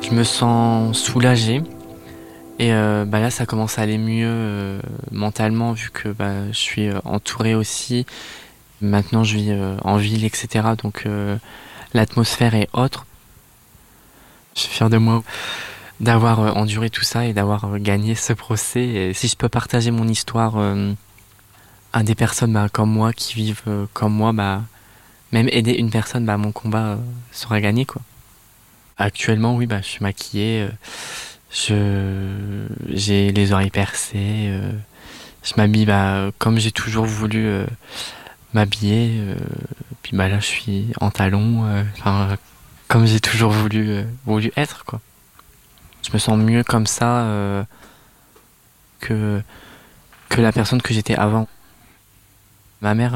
Je me sens soulagé et là ça commence à aller mieux mentalement vu que je suis entouré aussi. Maintenant je vis en ville etc. Donc l'atmosphère est autre. Je suis fier de moi d'avoir enduré tout ça et d'avoir gagné ce procès. Et si je peux partager mon histoire à des personnes comme moi qui vivent comme moi, même aider une personne, mon combat sera gagné quoi. Actuellement oui je suis maquillé, j'ai les oreilles percées, je m'habille comme j'ai toujours voulu m'habiller. Puis là je suis en talons, comme j'ai toujours voulu être quoi. Je me sens mieux comme ça que la personne que j'étais avant. Ma mère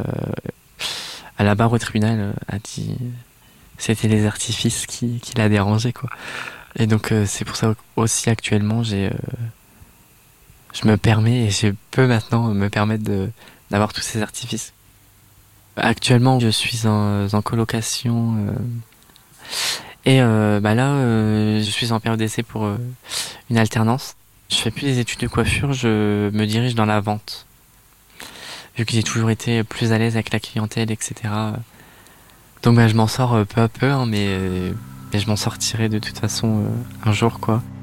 à la barre au tribunal a dit c'était les artifices qui l'a dérangé quoi. Et donc c'est pour ça aussi actuellement je me permets et je peux maintenant me permettre d'avoir tous ces artifices. Actuellement je suis en colocation et je suis en période d'essai pour une alternance. Je fais plus des études de coiffure, je me dirige dans la vente. Vu que j'ai toujours été plus à l'aise avec la clientèle, etc. Donc je m'en sors peu à peu, mais je m'en sortirai de toute façon un jour, quoi.